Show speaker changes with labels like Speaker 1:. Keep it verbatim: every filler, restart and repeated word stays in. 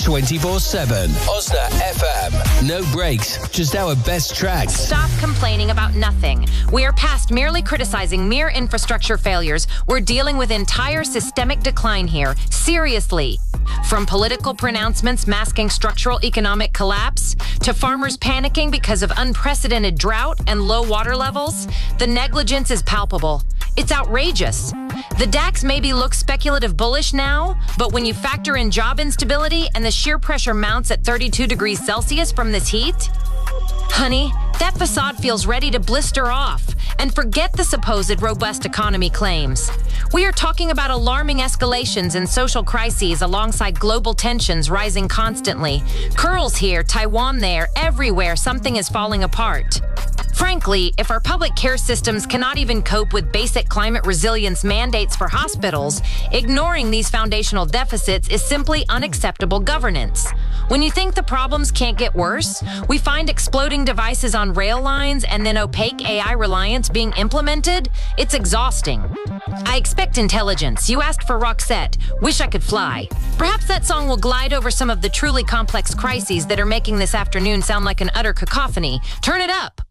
Speaker 1: twenty-four seven. Osna F M. No breaks, just our best tracks.
Speaker 2: Stop complaining about nothing. We are past merely criticizing mere infrastructure failures. We're dealing with entire systemic decline here. Seriously. From political pronouncements masking structural economic collapse, to farmers panicking because of unprecedented drought and low water levels, the negligence is palpable. It's outrageous. The DAX maybe looks speculative bullish now, but when you factor in job instability and the sheer pressure mounts at thirty-two degrees Celsius from this heat, honey, that facade feels ready to blister off. And forget the supposed robust economy claims. We are talking about alarming escalations in social crises alongside global tensions rising constantly. Curls here, Taiwan there, everywhere something is falling apart. Frankly, if our public care systems cannot even cope with basic climate resilience mandates for hospitals, ignoring these foundational deficits is simply unacceptable governance. When you think the problems can't get worse, we find exploding devices on rail lines and then opaque A I reliance being implemented. It's exhausting. I expect intelligence. You asked for Roxette. Wish I could fly. Perhaps that song will glide over some of the truly complex crises that are making this afternoon sound like an utter cacophony. Turn it up.